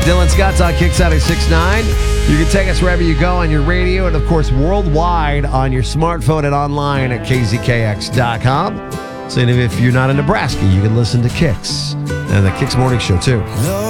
Dylan Scott's on Kicks out at 6-9. You can take us wherever you go on your radio and, of course, worldwide on your smartphone and online at kzkx.com. So if you're not in Nebraska, you can listen to Kicks and the Kicks Morning Show, too.